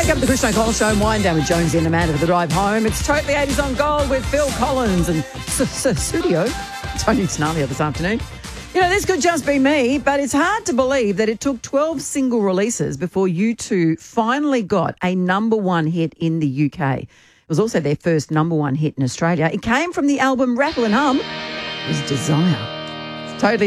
Wake up the Christian O'Connell Show and wind down with Jonesy and Amanda for the drive home. It's Totally 80s on Gold with Phil Collins and Studio. Tony Snalia this afternoon. You know, this could just be me, but it's hard to believe that it took 12 single releases before U2 finally got a number one hit in the UK. It was also their first number one hit in Australia. It came from the album Rattle and Hum. It was Desire. It's Totally